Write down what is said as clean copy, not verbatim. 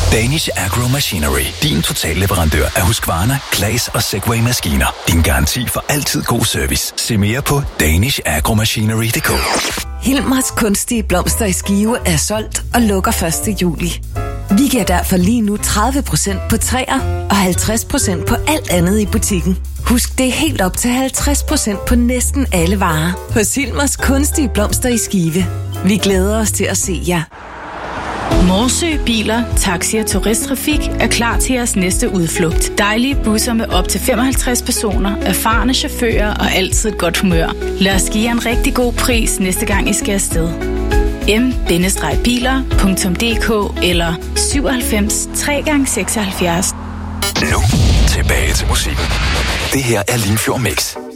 Danish Agro Machinery. Din totalleverandør af Husqvarna, Claas og Segway-maskiner. Din garanti for altid god service. Se mere på danishagromachinery.dk. Hilmers kunstige blomster i Skive er solgt og lukker 1. juli. Vi giver derfor lige nu 30% på træer og 50% på alt andet i butikken. Husk, det er helt op til 50% på næsten alle varer hos Hilmers kunstige blomster i Skive. Vi glæder os til at se jer. Morsø Biler, Taxi og Turisttrafik er klar til jeres næste udflugt. Dejlige busser med op til 55 personer, erfarne chauffører og altid et godt humør. Lad os give jer en rigtig god pris næste gang I skal afsted. m-biler.dk eller 97 3x76. Nu tilbage til musikken. Det her er Limfjord Mix.